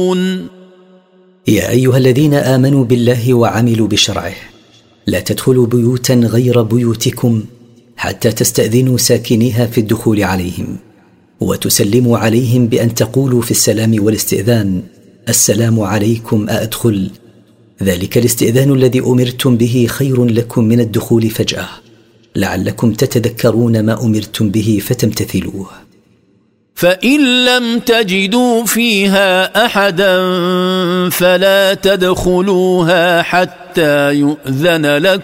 يا أيها الذين آمنوا بالله وعملوا بشرعه لا تدخلوا بيوتا غير بيوتكم حتى تستأذنوا ساكنيها في الدخول عليهم وتسلموا عليهم بأن تقولوا في السلام والاستئذان السلام عليكم أأدخل. ذلك الاستئذان الذي أمرتم به خير لكم من الدخول فجأة لعلكم تتذكرون ما أمرتم به فتمتثلوه. فإن لم تجدوا فيها أحدا فلا تدخلوها حتى يؤذن لكم